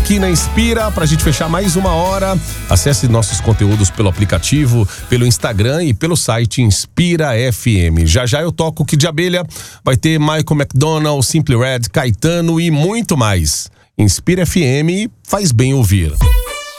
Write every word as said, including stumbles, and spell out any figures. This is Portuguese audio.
aqui na Inspira pra gente fechar mais uma hora. Acesse nossos conteúdos pelo aplicativo, pelo Instagram e pelo site Inspira F M. Já já eu toco Kid de Abelha, vai ter Michael McDonald, Simply Red, Caetano e muito mais. Inspira F M, faz bem ouvir.